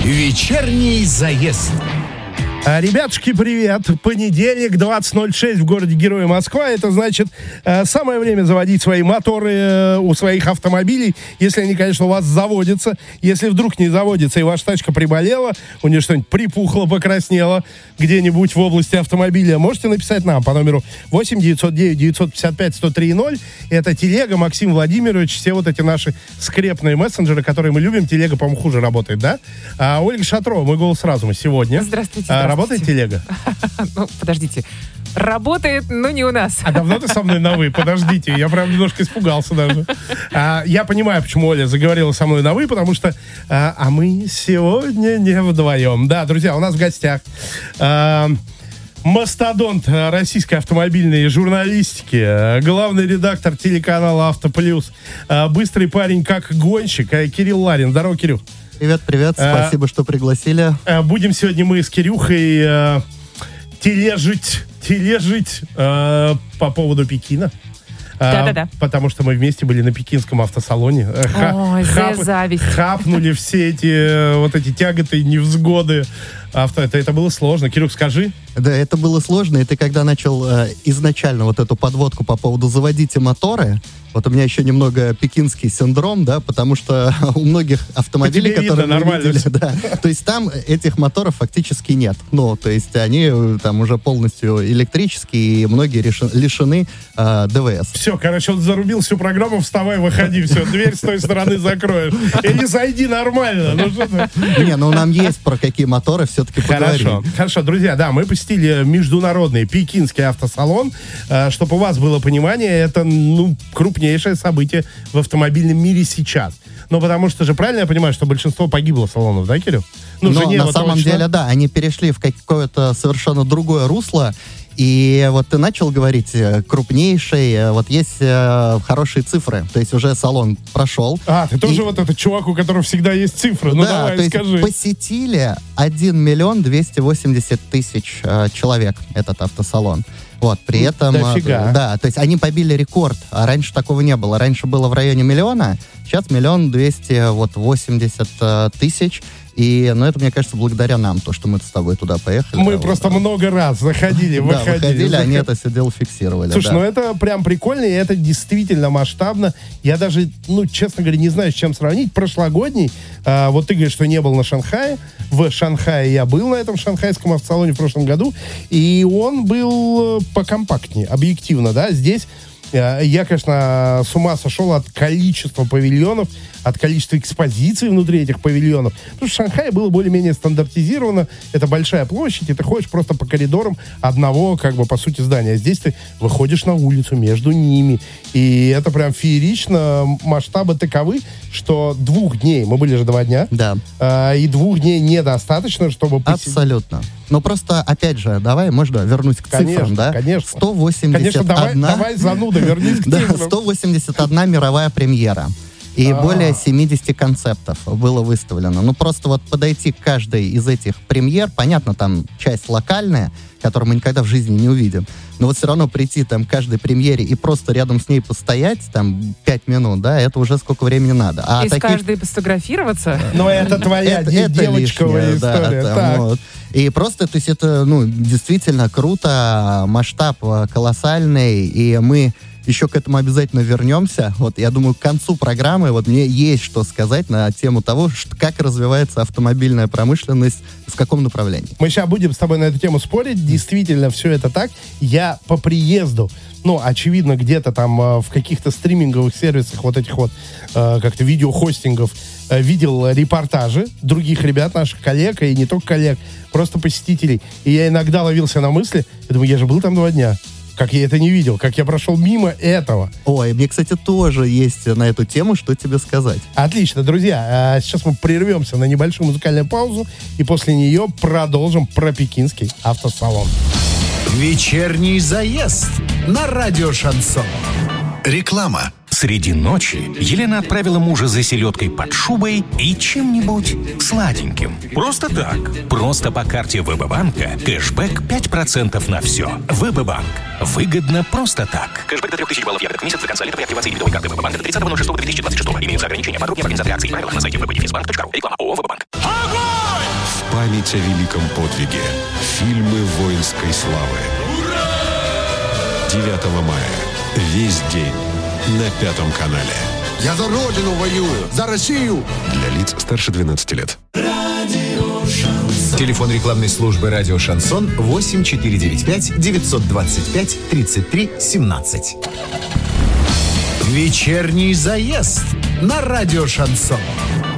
Вечерний заезд. Ребятушки, привет! Понедельник, 20:06 в городе Герои Москва. Это значит, самое время заводить свои моторы у своих автомобилей, если они, конечно, у вас заводятся. Если вдруг не заводится и ваша тачка приболела, у нее что-нибудь припухло, покраснело где-нибудь в области автомобиля, можете написать нам по номеру 8 909 955 103.0. Это Телега, Максим Владимирович, все вот эти наши скрепные мессенджеры, которые мы любим. Телега, по-моему, хуже работает, да? Ольга Шатрова, мой голос разума сегодня. Здравствуйте. Работает Телега? Ну, подождите. Работает, но не у нас. А давно ты со мной на «вы»? Подождите, я прям немножко испугался даже. Я понимаю, почему Оля заговорила со мной на «вы», потому что мы сегодня не вдвоем. Да, друзья, у нас в гостях мастодонт российской автомобильной журналистики, главный редактор телеканала «Авто Плюс», быстрый парень как гонщик, Кирилл Ларин. Здорово, Кирюх. Привет, спасибо, что пригласили. Будем сегодня мы с Кирюхой тележить по поводу Пекина. Да. Потому что мы вместе были на пекинском автосалоне. Зависть. Хапнули все эти тяготы, невзгоды. Это было сложно. Кирюх, скажи. Да, это было сложно. И ты когда начал изначально вот эту подводку по поводу «заводите моторы», вот у меня еще немного пекинский синдром, да, потому что у многих автомобилей, которые мы видели, да, то есть там этих моторов фактически нет. Ну, то есть они там уже полностью электрические, и многие лишены ДВС. Все, короче, он зарубил всю программу, вставай, выходи, все, дверь с той стороны закроешь. Или зайди нормально. Ну нам есть про какие моторы все-таки поговорим. Хорошо, друзья, да, мы посетили международный пекинский автосалон. Чтобы у вас было понимание, это, крупнейшее событие в автомобильном мире сейчас. Но потому что же, правильно я понимаю, что большинство погибло салонов, да, Кирилл? Но на самом деле, да, они перешли в какое-то совершенно другое русло. И вот ты начал говорить крупнейший, вот есть хорошие цифры, то есть уже салон прошел. Ты тоже вот этот чувак, у которого всегда есть цифры, да, давай, скажи. Посетили 1 280 000 человек этот автосалон. Вот, при этом, да, то есть они побили рекорд, а раньше такого не было. Раньше было в районе 1 миллиона, сейчас 1 280 000. И, это, мне кажется, благодаря нам, то, что мы с тобой туда поехали. Мы просто много раз заходили, выходили. Они это все дело фиксировали. Слушай, это прям прикольно, и это действительно масштабно. Я даже, честно говоря, не знаю, с чем сравнить. Прошлогодний, вот ты говоришь, что не был на Шанхае. В Шанхае я был на этом шанхайском автосалоне в прошлом году, и он был покомпактнее, объективно, да. Здесь я, конечно, с ума сошел от количества павильонов, от количества экспозиций внутри этих павильонов. Потому что в Шанхае было более-менее стандартизировано. Это большая площадь, и ты ходишь просто по коридорам одного, по сути, здания. А здесь ты выходишь на улицу между ними. И это прям феерично. Масштабы таковы, что 2 дней, мы были же 2 дня, да. И 2 дней недостаточно, чтобы... Абсолютно. Просто, опять же, давай, можно вернусь к цифрам, да? Конечно. 181... Конечно, давай, зануда, вернись к цифрам. 181 мировая премьера. И более 70 концептов было выставлено. Просто вот подойти к каждой из этих премьер, понятно, там часть локальная, которую мы никогда в жизни не увидим, но вот все равно прийти там к каждой премьере и просто рядом с ней постоять, там, 5 минут, да, это уже сколько времени надо. И с каждой посфотографироваться? Но это твоя девочковая история. Да, и просто, то есть это, действительно круто, масштаб колоссальный, и мы еще к этому обязательно вернемся. Вот, я думаю, к концу программы мне есть что сказать на тему того, как развивается автомобильная промышленность, в каком направлении. Мы сейчас будем с тобой на эту тему спорить. Действительно, все это так. Я по приезду, очевидно, где-то там в каких-то стриминговых сервисах как-то видеохостингов видел репортажи других ребят, наших коллег, и не только коллег, просто посетителей. И я иногда ловился на мысли, я думаю, я же был там 2 дня. Как я это не видел, как я прошел мимо этого. Ой, мне, кстати, тоже есть на эту тему, что тебе сказать. Отлично, друзья, сейчас мы прервемся на небольшую музыкальную паузу, и после нее продолжим про пекинский автосалон. Вечерний заезд на радио Шансон. Реклама. Среди ночи Елена отправила мужа за селедкой под шубой и чем-нибудь сладеньким. Просто так. Просто по карте ВБ-банка кэшбэк 5% на все. ВБ-банк. Выгодно просто так. Кэшбэк до 3000 баллов ягодок в месяц за конца при активации дебетовой карты ВБ-банка до 30.06.2026. Имеются ограничения. Подробнее в организации правилах на сайте www.defisbank.ru. Реклама ООО «ВБ-банк». Огонь! память о великом подвиге. Фильмы воинской славы. 9 мая. Весь день на 5 канале. Я за родину воюю, за Россию. Для лиц старше 12 лет. Телефон рекламной службы «Радио Шансон» 8495 925 33 17. Вечерний заезд на «Радио Шансон».